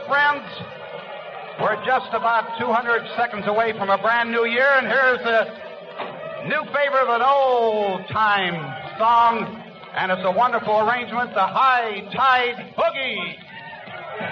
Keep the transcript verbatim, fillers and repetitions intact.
friends, we're just about two hundred seconds away from a brand new year, and here's a new favorite of an old-time song, and it's a wonderful arrangement, the High Tide Boogie.